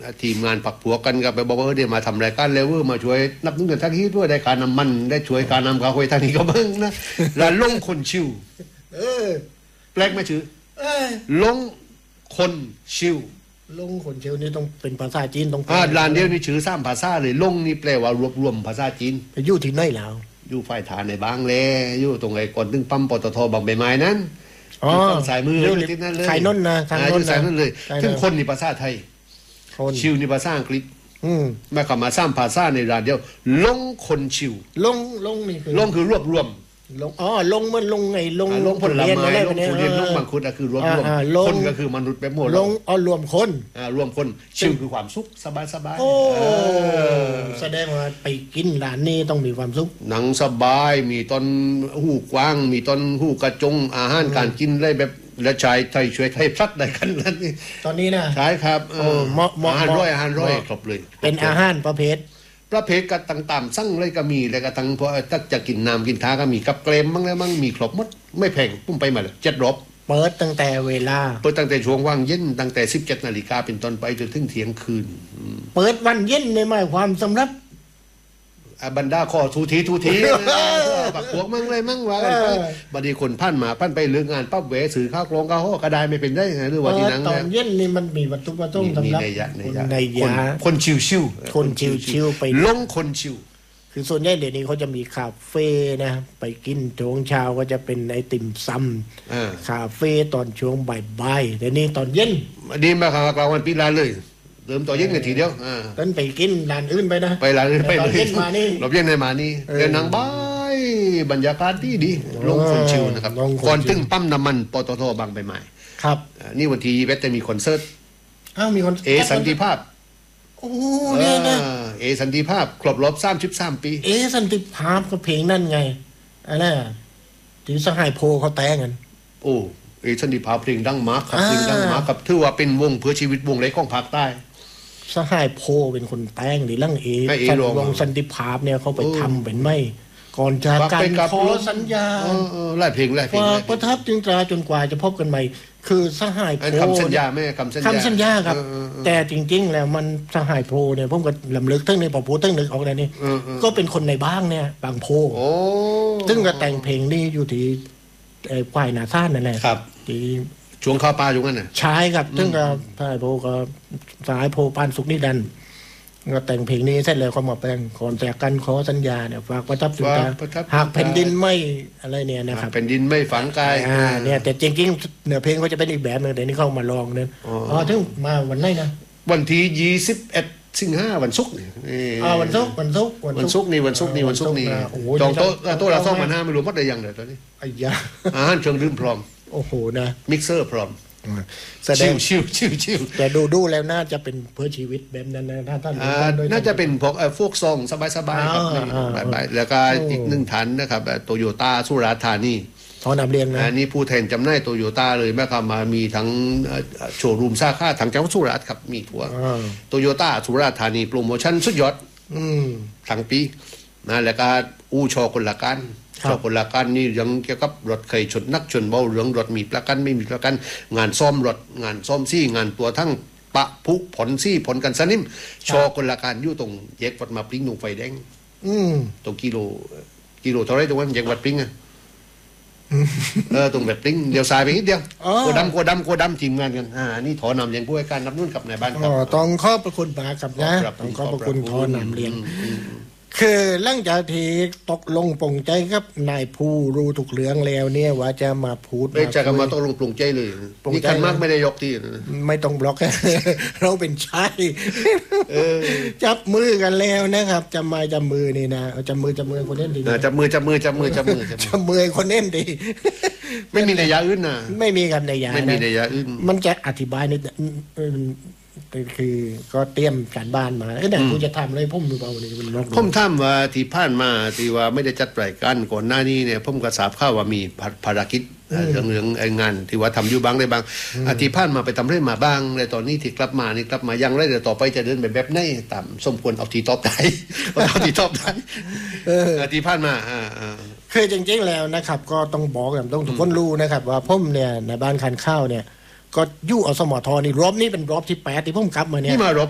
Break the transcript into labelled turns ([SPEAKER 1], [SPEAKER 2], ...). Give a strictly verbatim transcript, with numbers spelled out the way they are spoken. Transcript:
[SPEAKER 1] ทีมงานปักผัวกันกับไปบอกว่าเดี๋ยวมาทำรายการเลเวอร์มาช่วยนับนึกกันทักทีด้วยได้การนำมันได้ช่วยการนำข้าวคุยทางนี้ก็บ้างนะแล้วลงคนชิว
[SPEAKER 2] เออ
[SPEAKER 1] แปลกไหมชื่อลงคนชิว
[SPEAKER 2] ลงคนชิวนี่ต้องเป็นภาษาจีนต้อง
[SPEAKER 1] อ่าลานเดียวนี่ชื่อสามภาษาเลยลงนี่แปลว่ารวบรวมภาษาจีน
[SPEAKER 2] ไปอยู่ที่ไหนแล้ว
[SPEAKER 1] อยู่ฝ่ายฐานในบางแลอยู่ตรงไอ้ก่อนตึงปั๊มปตทบางใบไม้นั้น
[SPEAKER 2] อ๋อ
[SPEAKER 1] สายมืออยู่ที่นั่นเลย
[SPEAKER 2] สายน้นนะทาง
[SPEAKER 1] น้นสายนั่นเลยถึงคนนี่ภาษาไทยชิวนี่ภาษาอังกฤษ
[SPEAKER 2] อืม
[SPEAKER 1] แม่เข้ามาสร้างภาษาในร้านเดียวลงคนชิว
[SPEAKER 2] ลงลงนี่คือ
[SPEAKER 1] ลงคือรวบรวม
[SPEAKER 2] ลงอ๋อลงมันลงไงลง
[SPEAKER 1] ลงผลไม้ลงทุเรียนลงมังคุดก็คือรวมรวมคนก็คือมนุษย์ไปหมด
[SPEAKER 2] ลงอ๋อรวมคน
[SPEAKER 1] อ่ารวมคนชิวคือความสุขสบายสบาย
[SPEAKER 2] โอ้แสดงว่าไปกินร้านนี้ต้องมีความสุข
[SPEAKER 1] หนังสบายมีต้นหูกว้างมีต้นหูกระจงอาหารการกินได้แบบและชายไทยช่วยไทยพลัดได้กันนั่นนี่
[SPEAKER 2] ตอนนี้นะ
[SPEAKER 1] ใช่ครับอาหารร้อยอาหารร้อยครบเลย
[SPEAKER 2] เป็นอาหารประเภท
[SPEAKER 1] ประเภทกันต่างๆสั่งเลยก็มีแล้วก็ทั้งพอถ้าจะกินน้ำกินท้าก็มีกับเกรมบ้างแล้วมั่งมีครบหมดไม่แพงปุ้มไปมาเลยเจ็ดรอบ
[SPEAKER 2] เปิดตั้งแต่เวลา
[SPEAKER 1] เปิดตั้งแต่ช่วงว่างเย็นตั้งแต่สิบเจ็ดนาฬิกาเป็นต้นไปจนถึงเที่ยงคืน
[SPEAKER 2] เปิดวันเย็นในหมายความสำหรั
[SPEAKER 1] บบรรดาข้อทูทีทูทีปักพวกมั่งเลยมั่งว่าบดีคนพันมาพันไปเรื่องงานปั๊บเวสื่อข้าวกลองข้าวห่อกระไดไม่เป็นได้ไงหรือว่าที่นั่ง
[SPEAKER 2] ตอนเย็นนี่มันมีวัตถุประสงค์สำหรับในยา
[SPEAKER 1] คนชิวชิว
[SPEAKER 2] คนชิวชิวไป
[SPEAKER 1] ลงคนชิว
[SPEAKER 2] คือส่วนใหญ่เดี๋ยวนี้เขาจะมีคาเฟ่นะไปกินช่วงเช้าก็จะเป็นไอติมซัมคาเฟ่ตอนช่วงบ่ายๆแต่นี่ตอนเย็น
[SPEAKER 1] ดีมากครับกลางวันปีลาเลยเริ่มต่อเย็นกันทีเดียวอ่า
[SPEAKER 2] ต้นไปกินร้านอื่นไปนะ
[SPEAKER 1] ไปร้านอื่นไปเลย
[SPEAKER 2] เย็นมานี่
[SPEAKER 1] เราเย็นในมานี่เดินนางบ้ายบรรยากาศดีดีลงคนชิวนะครับก่อนถึงปั๊มน้ำมันปตทบางใบไม้
[SPEAKER 2] ครับ
[SPEAKER 1] นี่วันที่ยี่สิบเอ็ดจะมีคอนเสิร์ต
[SPEAKER 2] อ้าวมีคอน
[SPEAKER 1] เอสันติภาพ
[SPEAKER 2] โอ้เนี่ยนะ
[SPEAKER 1] เอสันติภาพครบรอบสามสิบสามปี
[SPEAKER 2] เอสันติภาพก็เพลงนั่นไงอะไรที่สหายโพเขาแต่งกัน
[SPEAKER 1] โอ้เอสันติภาพเพลงดังมากครับเพลงดังมากครับถือว่าเป็นวงเพื่อชีวิตวงเล็กของภาคใต้
[SPEAKER 2] สหายโพเป็นคนแต่งดิลังเอสันวงสันติภาพเนี่ยเขาไปทำเป็นไม่ก่อนจากการขอสัญญา
[SPEAKER 1] เออไล่เพลงไล่เพลง
[SPEAKER 2] ประทับจึงตราจนกว่าจะพบกันใหม่คือสหายโพ
[SPEAKER 1] คำสัญญาไม่คำสัญญา
[SPEAKER 2] คำสัญญาครับแต่จริงๆแล้วมันสหายโพเนี่ยผมก็ลำลึกทั้งในปอปูทั้งนึกออกแล้วนี่ก็เป็นคนในบ้างเนี่ยบางโพซึ่งก็แต่งเพลงนี้อยู่ที่ควายนาซ่านนั่นแหละที่
[SPEAKER 1] ช่วงข้าวปลาอยู่นั่นน่ะ
[SPEAKER 2] ใช่ครับซึ่งก็สหายโพก็สหายโพปานสุขนิดันก็แต่งเพลงนี้เสร็จแล้วเขามาแปลงก่อนจากกันขอสัญญาเนี่ยฝากประทับถึงตาหากแผ่นดินไม่อะไรเนี่ยนะครับ
[SPEAKER 1] แผ่นดินไม่ฝังกาย
[SPEAKER 2] อ่าเนี่ยแต่จริงๆเนื้อเพลงก็จะเป็นอีกแบบนึงแต่นี่เข้ามาลองเนี่ยอ๋อถึงมาวันไหนนะ
[SPEAKER 1] วันที่ยี่สิบเอ็ดสิงหาวันศุกร์นี่
[SPEAKER 2] อ๋อวันศุกร์วันศุกร์
[SPEAKER 1] วันศุกร์นี่วันศุกร์นี่วันศุกร์นี่จองโต๊ะโต๊ะละสองพันห้าไม่รู้มัดได้ยังเลยตอนนี้
[SPEAKER 2] ไอ้ยา
[SPEAKER 1] อาหารเครื่องดื่มพร้อม
[SPEAKER 2] โอ้โหนะ
[SPEAKER 1] มิกเซอร์พร้อม
[SPEAKER 2] แสดง
[SPEAKER 1] ชิวชิวชิว
[SPEAKER 2] แต่ดูดูแล้วน่าจะเป็นเพื่อชีวิตแบบนั้นนะถ้าท่าน
[SPEAKER 1] น่าจะเป็นพวกพวกซองสบายๆครับแล้วก็อีกหนึ่งฐานนะครับโตโยต้าสุราษฎร์ธานี
[SPEAKER 2] ขอนำเรียนนะ
[SPEAKER 1] อันนี้ผู้แทนจำหน่ายโตโยต้าเลยแม่ครับมามีทั้งโชว์รูมสาขาทางจังหวัดสุราษฎร์ครับมีทั่วโตโยต้าสุราษฎร์ธานีโปรโมชั่นสุดยอดทั้งปีนะแล้วก็อู้ชอคนละกันชอบคนละกันนี่ยังเกี่ยวกับรถเคยชนนักชนเบาเรื่องรถมีประกันไม่มีประกันงานซ่อมรถงานซ่อมซี่งานตัวทั้งปะพุผลซี่ผลกันสนิมชอคนละกันอยู่ตรงแยกวัดมาปริ้งตรงไฟแดงตรงกิโลกิโลเท่าไรตรงนั้นแยกวัดปริ้งอ่ะเออตรงแบบปริ้งเดี๋ยวสายไปนิดเดียวโคดำโคดำโคดำทีมงานกันอ่านี่ถอนำเลี้ยงผู้ให้การรับนุ่นกับนายบ้านครับ
[SPEAKER 2] ต้องขอบพระคุณมากับนะต้องขอบพระคุณถอนำเลี้ยงคือหลังจากที่ตกลงปลงใจครับนายผู้รู้ทุกเรื่องแล้วเนี่ยว่าจะมาพูด
[SPEAKER 1] ไม่จะกันมาตกลงปลงใจเลยนี่คันมากไม่ได้ยกที่
[SPEAKER 2] ไม่ต้องบล็อกเราเป็นชายจับมือกันแล้วนะครับจับไม้จับมือนี่นะจับมือจับมือคนเล่นดี
[SPEAKER 1] จับมือจับมือจับมือจับมือ
[SPEAKER 2] จับมือคนเล่นดี
[SPEAKER 1] ไม่มีในยาอื่นนะ
[SPEAKER 2] ไม่มีกันในยา
[SPEAKER 1] ไม่มีในยาอื่น
[SPEAKER 2] มันจะอธิบายในคือก็เตรียมการบ้านมาเอ้ยไหนกูจะทำอะไรพุ่มดูเปล่าเนี่ยมัน
[SPEAKER 1] พุ่มทำว่าที่ผ่านมาที่ว่าไม่ได้จัดรายการก่อนหน้านี้เนี่ยพุ่มกระสาบข้าวว่ามีภารกิจเรื่องเรื่องงานที่ว่าทำอยู่บ้างได้บ้างอาทิตย์ผ่านมาไปทำเรื่องมาบ้างในตอนนี้ที่กลับมานี่กลับมายังไรเดี๋ยวต่อไปจะเดินแบบแบบไหนตามสมควรเอาทีตอบได้เอาทีตอบได้อาทิตย์ผ่านมา
[SPEAKER 2] เคยจริงๆแล้วนะครับก็ต้องบอกกันต้องทุกคนรู้นะครับว่าพุ่มเนี่ยในบ้านคันข้าวเนี่ยก็ยู่อสมทนี่รอบนี้เป็นรอบที่แปดที่พุ่มกลับมาเนี่ย
[SPEAKER 1] นี่มารอบ